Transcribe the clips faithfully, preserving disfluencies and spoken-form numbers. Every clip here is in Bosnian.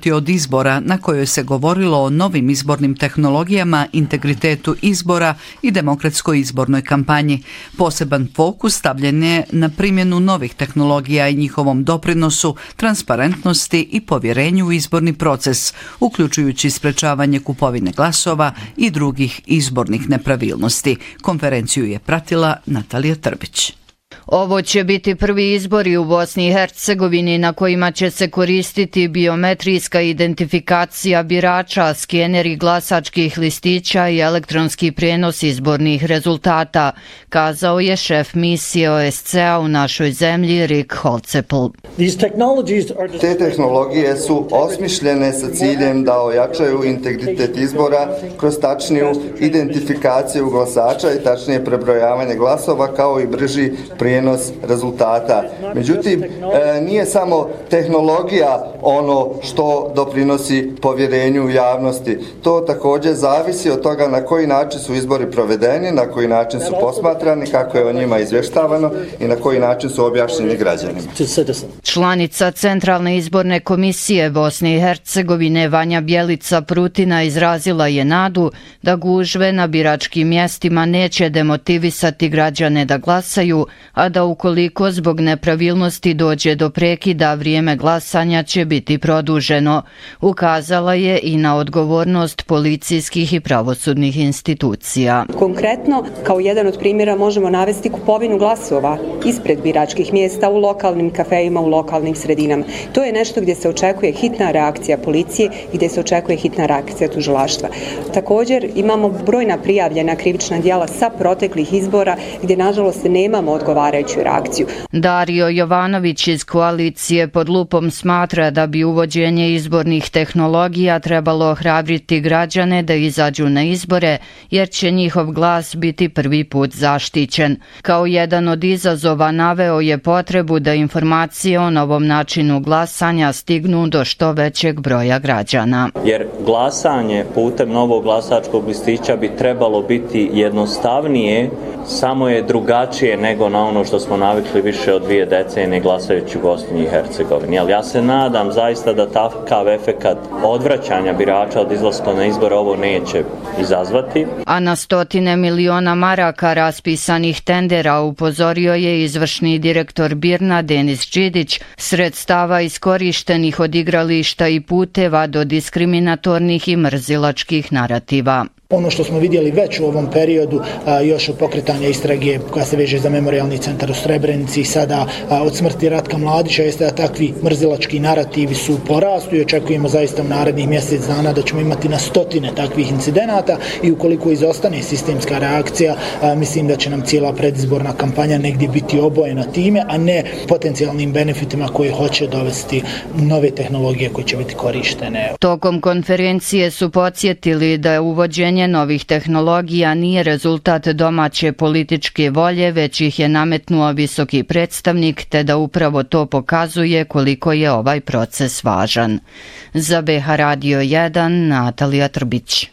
minuti od izbora na kojoj se govorilo o novim izbornim tehnologijama, integritetu izbora i demokratskoj izbornoj kampanji. Poseban fokus stavljen je na primjenu novih tehnologija i njihovom doprinosu, transparentnosti i povjerenju u izborni proces, uključujući sprečavanje kupovine glasova i drugih izbornih nepravilnosti. Konferenciju je pratila Natalija Trbić. Ovo će biti prvi izbori u Bosni i Hercegovini na kojima će se koristiti biometrijska identifikacija birača, skeneri glasačkih listića i elektronski prijenos izbornih rezultata, kazao je šef misije O S C A u našoj zemlji Rick Holcepel. Te tehnologije su osmišljene sa ciljem da ojačaju integritet izbora kroz tačniju identifikaciju glasača i tačnije prebrojavanje glasova kao i brži prijenos rezultata. Međutim, nije samo tehnologija ono što doprinosi povjerenju u javnosti. To također zavisi od toga na koji način su izbori provedeni, na koji način su posmatrani, kako je o njima izvještavano i na koji način su objašnjeni građanima. Članica Centralne izborne komisije Bosne i Hercegovine Vanja Bjelica Prutina izrazila je nadu da gužve na biračkim mjestima neće demotivisati građane da glasaju, a da ukoliko zbog nepravilnosti dođe do prekida, vrijeme glasanja će biti produženo. Ukazala je i na odgovornost policijskih i pravosudnih institucija. Konkretno, kao jedan od primjera možemo navesti kupovinu glasova ispred biračkih mjesta u lokalnim kafejima, u lokalnim sredinama. To je nešto gdje se očekuje hitna reakcija policije i gdje se očekuje hitna reakcija tužilaštva. Također imamo brojna prijavljena krivična djela sa proteklih izbora gdje nažalost nemamo odgovarajuću reakciju. Dario Jovanović iz koalicije Pod lupom smatra da bi uvođenje izbornih tehnologija trebalo ohrabriti građane da izađu na izbore, jer će njihov glas biti prvi put zaštićen. Kao jedan od izazova naveo je potrebu da informacije o novom načinu glasanja stignu do što većeg broja građana. Jer glasanje putem novog glasačkog listića bi trebalo biti jednostavnije, samo je drugačije nego na ono što smo navikli više od dvije decenije glasajući u Bosni i Hercegovini. Ali ja se nadam zaista da takav efekat odvraćanja birača od izlaska na izbore ovo neće izazvati. A na stotine miliona maraka raspisanih tendera upozorio je izvršni direktor Birna Denis Đidić, sredstava iskorištenih od igrališta i puteva do diskriminatornih i mrzilačkih narativa. Ono što smo vidjeli već u ovom periodu, a, još od pokretanja istrage koja se veže za memorijalni centar u Srebrenici i sada a, od smrti Ratka Mladića, jeste da takvi mrzilački narativi su u porastu i očekujemo zaista u narednih mjesec dana da ćemo imati na stotine takvih incidenata i ukoliko izostane sistemska reakcija, a, mislim da će nam cijela predizborna kampanja negdje biti obojena time, a ne potencijalnim benefitima koje hoće dovesti nove tehnologije koje će biti korištene. Tokom konferencije su podsjetili da je uvođenje novih tehnologija nije rezultat domaće političke volje, već ih je nametnuo visoki predstavnik, te da upravo to pokazuje koliko je ovaj proces važan. Za B H Radio jedan, Natalija Trbić.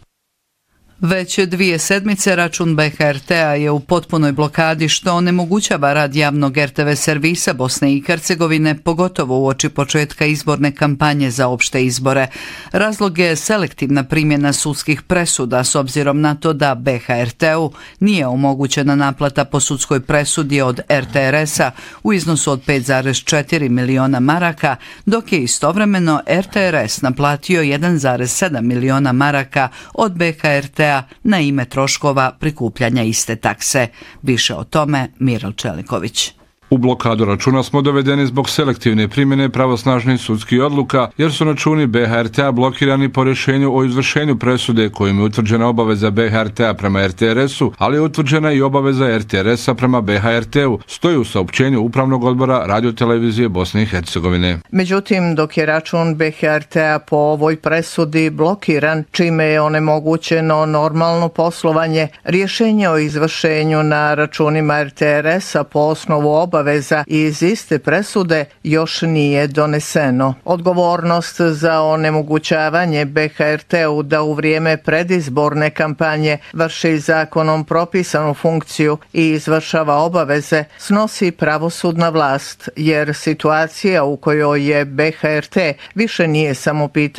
Već dvije sedmice račun B H R T-a je u potpunoj blokadi, što onemogućava rad javnog R T V servisa Bosne i Hercegovine, pogotovo uoči početka izborne kampanje za opšte izbore. Razlog je selektivna primjena sudskih presuda, s obzirom na to da B H R T-u nije omogućena naplata po sudskoj presudi od R T R S-a u iznosu od pet zarez četiri miliona maraka, dok je istovremeno R T R S naplatio jedan zarez sedam miliona maraka od B H R T-a na ime troškova prikupljanja iste takse. Više o tome Miral Čeliković. U blokadu računa smo dovedeni zbog selektivne primjene pravosnažnih sudskih odluka, jer su računi B H R T-a blokirani po rješenju o izvršenju presude kojim je utvrđena obaveza B H R T-a prema R T R S-u, ali je utvrđena i obaveza R T R S-a prema B H R T-u, stoji u saopćenju Upravnog odbora Radiotelevizije Bosne i Hercegovine. Međutim, dok je račun B H R T-a po ovoj presudi blokiran, čime je onemogućeno normalno poslovanje, rješenje o izvršenju na računima R T R S-a po osnovu obaveza obaveza iz iste presude još nije doneseno. Odgovornost za onemogućavanje B H R T-u da u vrijeme predizborne kampanje vrši zakonom propisanu funkciju i izvršava obaveze snosi pravosudna vlast, jer situacija u kojoj je B H R T više nije samo pitanje